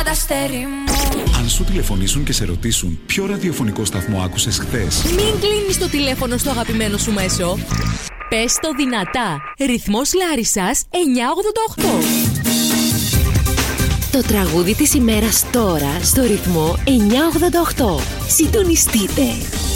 Αν σου τηλεφωνήσουν και σε ρωτήσουν ποιο ραδιοφωνικό σταθμό άκουσες χθες, μην κλείνεις το τηλέφωνο στο αγαπημένο σου μέσο. Πες το δυνατά. Ρυθμός Λάρισσας 988. Το τραγούδι της ημέρας τώρα στο ρυθμό 988. Συντονιστείτε.